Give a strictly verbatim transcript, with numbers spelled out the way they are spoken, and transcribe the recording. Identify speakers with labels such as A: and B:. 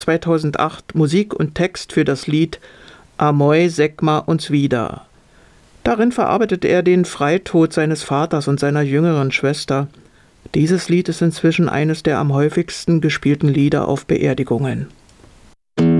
A: zweitausendacht Musik und Text für das Lied Amoi Segma uns wieder. Darin verarbeitet er den Freitod seines Vaters und seiner jüngeren Schwester. Dieses Lied ist inzwischen eines der am häufigsten gespielten Lieder auf Beerdigungen.